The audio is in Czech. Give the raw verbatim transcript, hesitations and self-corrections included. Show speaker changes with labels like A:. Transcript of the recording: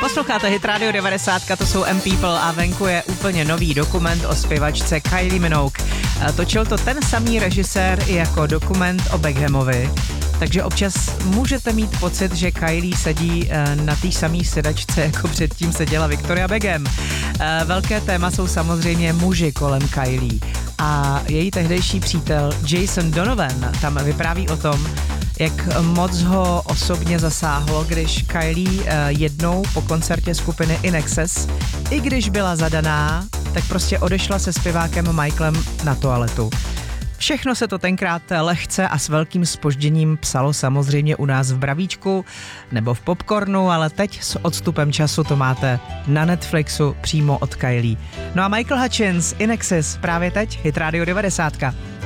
A: Posloucháte Hit Radio devadesát, to jsou M People a venku je úplně nový dokument o zpěvačce Kylie Minogue. Točil to ten samý režisér i jako dokument o Beckhamovi, takže občas můžete mít pocit, že Kylie sedí na té samé sedačce, jako předtím seděla Victoria Beckham. Velké téma jsou samozřejmě muži kolem Kylie a její tehdejší přítel Jason Donovan tam vypráví o tom, jak moc ho osobně zasáhlo, když Kylie jednou po koncertě skupiny In Excess, i když byla zadaná, tak prostě odešla se zpěvákem Michaelem na toaletu. Všechno se to tenkrát lehce a s velkým zpožděním psalo samozřejmě u nás v Bravíčku nebo v Popcornu, ale teď s odstupem času to máte na Netflixu přímo od Kylie. No a Michael Hutchence, In Excess, právě teď, Hit Radio devadesát.